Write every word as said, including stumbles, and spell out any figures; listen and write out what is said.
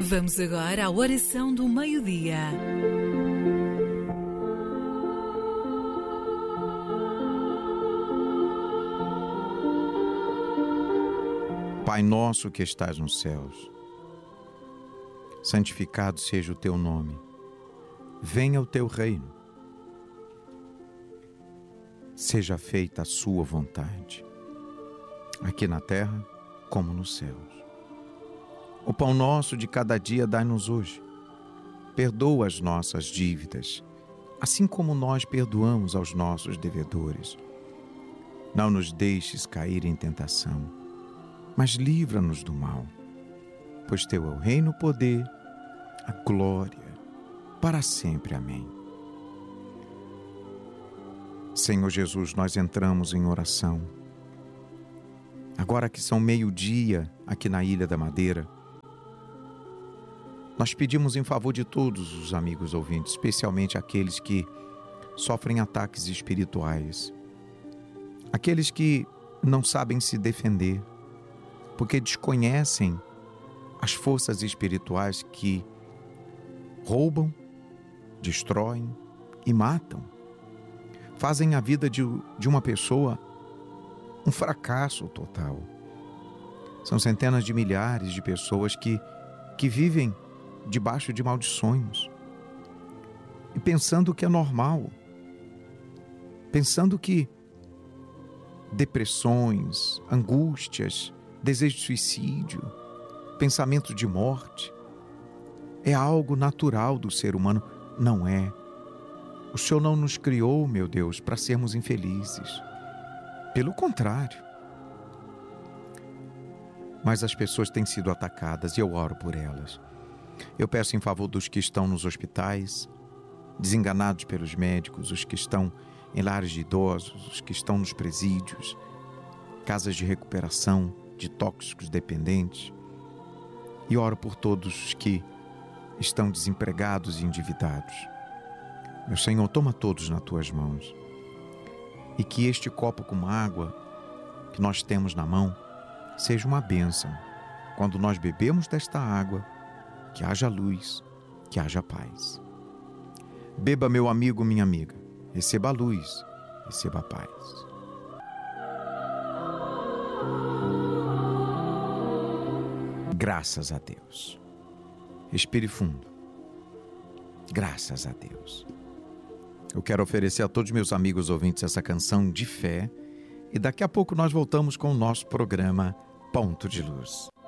Vamos agora à oração do meio-dia. Pai nosso que estás nos céus, santificado seja o teu nome. Venha o teu reino. Seja feita a sua vontade, aqui na terra como nos céus. O pão nosso de cada dia dai-nos hoje. Perdoa as nossas dívidas, assim como nós perdoamos aos nossos devedores. Não nos deixes cair em tentação, mas livra-nos do mal. Pois teu é o reino, o poder, a glória, para sempre. Amém. Senhor Jesus, nós entramos em oração. Agora que são meio-dia aqui na Ilha da Madeira, nós pedimos em favor de todos os amigos ouvintes, especialmente aqueles que sofrem ataques espirituais, aqueles que não sabem se defender, porque desconhecem as forças espirituais que roubam, destroem e matam. Fazem a vida de, de uma pessoa um fracasso total. São centenas de milhares de pessoas que, que vivem debaixo de maldições e pensando que é normal, pensando que depressões, angústias, desejo de suicídio, pensamento de morte é algo natural do ser humano. Não é. O Senhor não nos criou, meu Deus, para sermos infelizes. Pelo contrário. Mas as pessoas têm sido atacadas e eu oro por elas. Eu peço em favor dos que estão nos hospitais, desenganados pelos médicos, os que estão em lares de idosos, os que estão nos presídios, casas de recuperação de tóxicos dependentes. E oro por todos os que estão desempregados e endividados. Meu Senhor, toma todos nas tuas mãos. E que este copo com água que nós temos na mão seja uma bênção. Quando nós bebemos desta água, que haja luz, que haja paz. Beba, meu amigo, minha amiga. Receba a luz, receba a paz. Graças a Deus. Respire fundo. Graças a Deus. Eu quero oferecer a todos meus amigos ouvintes essa canção de fé e daqui a pouco nós voltamos com o nosso programa Ponto de Luz.